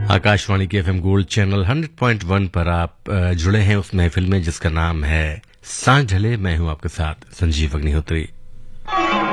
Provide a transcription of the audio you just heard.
आकाशवाणी के FM gold channel 100.1 पर आप जुड़े हैं उस महफिल में जिसका नाम है सांझ ढले। मैं हूं आपके साथ संजीव अग्निहोत्री।